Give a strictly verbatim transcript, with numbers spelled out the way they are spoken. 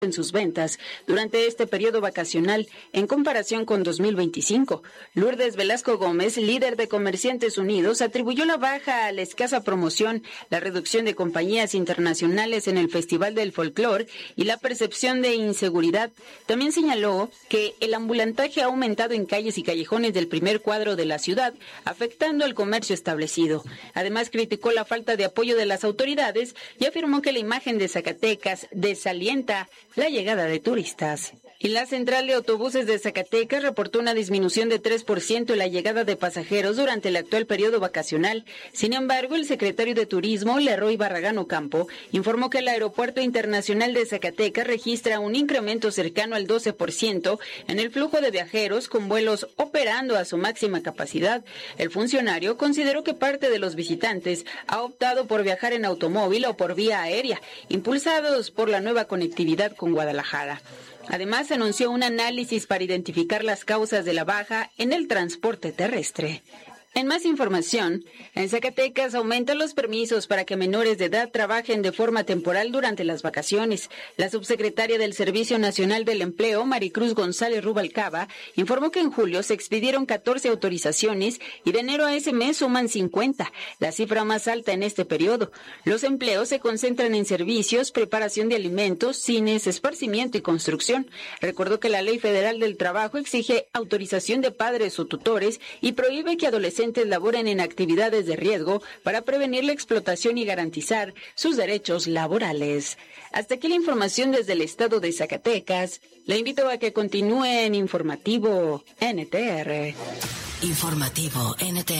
en sus ventas durante este periodo vacacional en comparación con dos mil veinticinco. Lourdes Velasco Gómez, líder de Comerciantes Unidos, atribuyó la baja a la escasa promoción, la reducción de compañías internacionales en el Festival del Folclor y la percepción de inseguridad. También señaló que el ambulantaje ha aumentado en calles y callejones del primer cuadro de la ciudad, afectando al comercio establecido. Además, criticó la falta de apoyo de las autoridades y afirmó que la imagen de Zacatecas desalienta la llegada de turistas. Y la central de autobuses de Zacatecas reportó una disminución de tres por ciento en la llegada de pasajeros durante el actual periodo vacacional. Sin embargo, el secretario de Turismo, Leroy Barragán Ocampo, informó que el Aeropuerto Internacional de Zacatecas registra un incremento cercano al doce por ciento en el flujo de viajeros con vuelos operando a su máxima capacidad. El funcionario consideró que parte de los visitantes ha optado por viajar en automóvil o por vía aérea, impulsados por la nueva conectividad con Guadalajara. Además, anunció un análisis para identificar las causas de la baja en el transporte terrestre. En más información, en Zacatecas aumentan los permisos para que menores de edad trabajen de forma temporal durante las vacaciones. La subsecretaria del Servicio Nacional del Empleo, Maricruz González Rubalcaba, informó que en julio se expidieron catorce autorizaciones y de enero a ese mes suman cincuenta, la cifra más alta en este periodo. Los empleos se concentran en servicios, preparación de alimentos, cines, esparcimiento y construcción. Recordó que la Ley Federal del Trabajo exige autorización de padres o tutores y prohíbe que adolescentes laboren en actividades de riesgo para prevenir la explotación y garantizar sus derechos laborales. Hasta aquí la información desde el estado de Zacatecas. Le invito a que continúe en Informativo N T R. Informativo N T R.